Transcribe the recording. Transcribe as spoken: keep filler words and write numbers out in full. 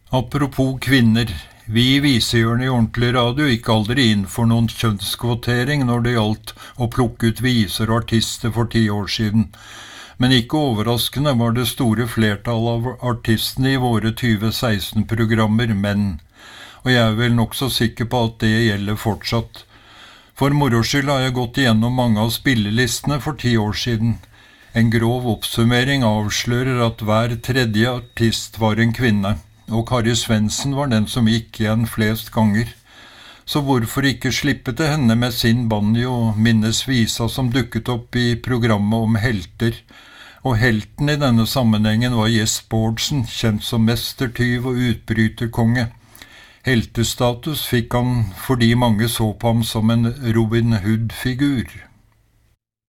Apropos kvinner, vi i Visehjørnet i Ordentlig Radio gikk aldri inn for noen kjønnskvotering når det gjaldt å plukke ut viser og artister for ti år siden. Men ikke overraskende var det store flertallet av artistene i våre tjue seksten-programmer menn, og jeg er vel nok så sikker på at det gjelder fortsatt. For moro skyld har jeg gått igjennom mange av spillelistene for ti år siden. En grov oppsummering avslører at hver tredje artist var en kvinne, og Kari Svendsen var den som gikk igjen flest ganger. Så hvorfor ikke slippe til henne med sin banjo og minnes visa som dukket opp i programmet om helter? Og helten i denne sammenhengen var Jes Bårdsen, kjent som mestertyv og utbryterkonge. Heltestatus fikk han fordi mange så på ham som en Robin Hood-figur.